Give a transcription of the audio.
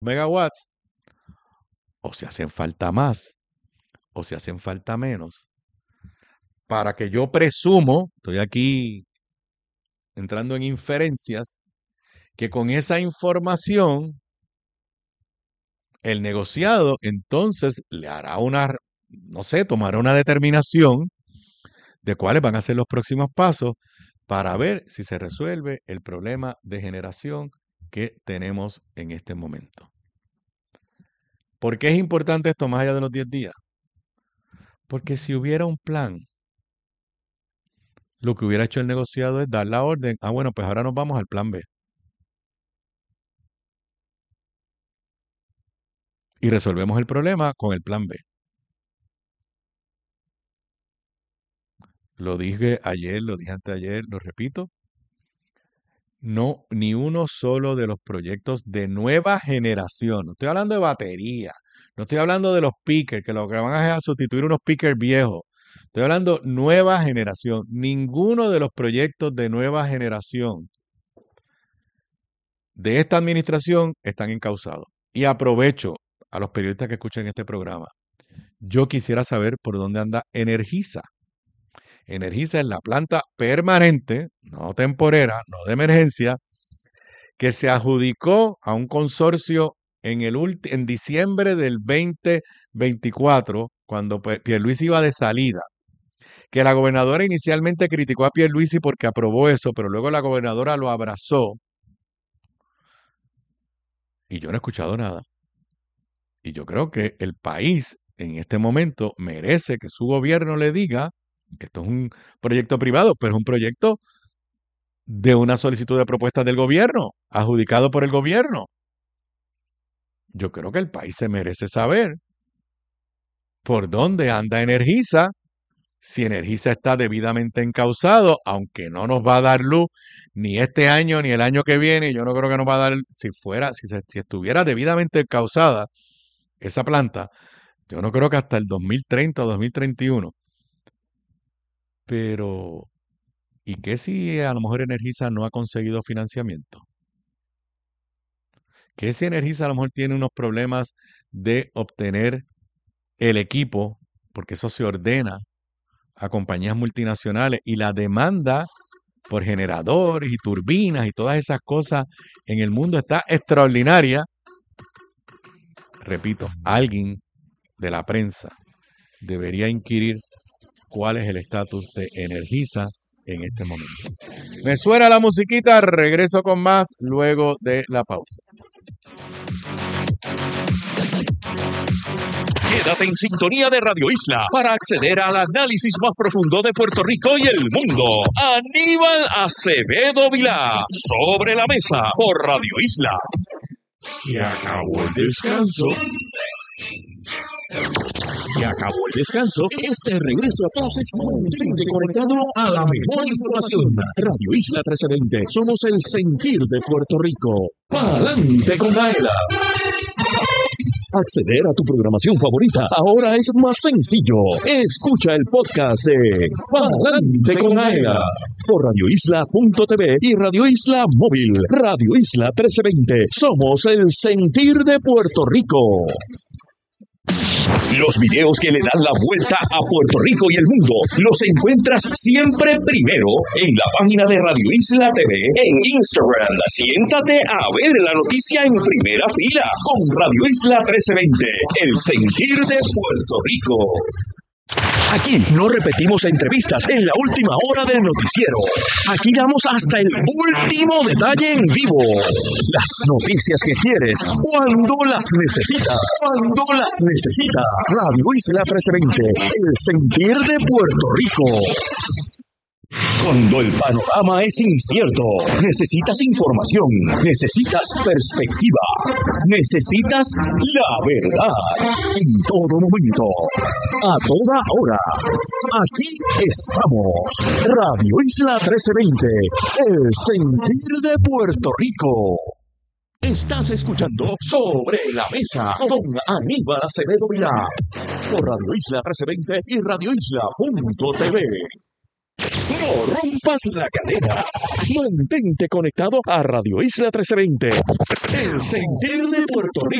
megawatts, o si hacen falta más, o si hacen falta menos, para que yo presumo, estoy aquí entrando en inferencias, que con esa información el negociado entonces le hará una, no sé, tomará una determinación de cuáles van a ser los próximos pasos para ver si se resuelve el problema de generación que tenemos en este momento. ¿Por qué es importante esto más allá de los 10 días? Porque si hubiera un plan, lo que hubiera hecho el negociado es dar la orden, bueno, pues ahora nos vamos al plan B. Y resolvemos el problema con el plan B. Lo dije ayer, lo dije anteayer, lo repito. No, ni uno solo de los proyectos de nueva generación. No estoy hablando de batería. No estoy hablando de los pickers, que lo que van a hacer es sustituir unos pickers viejos. Estoy hablando nueva generación. Ninguno de los proyectos de nueva generación de esta administración están encausados. Y aprovecho a los periodistas que escuchan este programa. Yo quisiera saber por dónde anda Energisa. Energisa es la planta permanente, no temporera, no de emergencia, que se adjudicó a un consorcio en diciembre del 2024, cuando Pierluisi iba de salida. Que la gobernadora inicialmente criticó a Pierluisi porque aprobó eso, pero luego la gobernadora lo abrazó. Y yo no he escuchado nada. Y yo creo que el país en este momento merece que su gobierno le diga que esto es un proyecto privado, pero es un proyecto de una solicitud de propuestas del gobierno, adjudicado por el gobierno. Yo creo que el país se merece saber por dónde anda Energisa, si Energisa está debidamente encausado, aunque no nos va a dar luz ni este año ni el año que viene. Yo no creo que nos va a dar, si estuviera debidamente encausada esa planta, yo no creo que hasta el 2030 o 2031. Pero, ¿y qué si a lo mejor Energisa no ha conseguido financiamiento? ¿Qué si Energisa a lo mejor tiene unos problemas de obtener el equipo? Porque eso se ordena a compañías multinacionales y la demanda por generadores y turbinas y todas esas cosas en el mundo está extraordinaria. Repito, alguien de la prensa debería inquirir cuál es el estatus de Energisa en este momento. Me suena la musiquita, regreso con más luego de la pausa. Quédate en sintonía de Radio Isla para acceder al análisis más profundo de Puerto Rico y el mundo. Aníbal Acevedo Vilá, sobre la mesa por Radio Isla. Se acabó el descanso. Se acabó el descanso. Este regreso a clases mantente conectado a la mejor información. Radio Isla 1320. Somos el sentir de Puerto Rico. ¡Pa'lante con Aela! Acceder a tu programación favorita ahora es más sencillo. Escucha el podcast de Pa'lante con Aela por radioisla.tv y Radio Isla Móvil. Radio Isla 1320. Somos el sentir de Puerto Rico. Los videos que le dan la vuelta a Puerto Rico y el mundo los encuentras siempre primero en la página de Radio Isla TV en Instagram. Siéntate a ver la noticia en primera fila con Radio Isla 1320, el sentir de Puerto Rico. Aquí no repetimos entrevistas en la última hora del noticiero. Aquí damos hasta el último detalle en vivo. Las noticias que quieres, cuando las necesitas. Cuando las necesitas. Radio Isla 1320, el sentir de Puerto Rico. Cuando el panorama es incierto, necesitas información, necesitas perspectiva, necesitas la verdad. En todo momento, a toda hora. Aquí estamos. Radio Isla 1320, el sentir de Puerto Rico. Estás escuchando Sobre la Mesa con Aníbal Acevedo Vilá por Radio Isla 1320 y radioisla.tv. No rompas la cadena. Mantente conectado a Radio Isla 1320. El sentir de Puerto Rico.